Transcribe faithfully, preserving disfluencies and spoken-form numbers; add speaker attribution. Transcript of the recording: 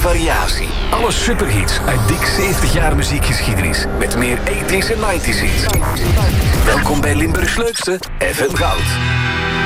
Speaker 1: variatie. Alle superhits uit dik zeventig jaar muziekgeschiedenis. Met meer eighties en nineties hits. Welkom bij Limburgs leukste F M Goud.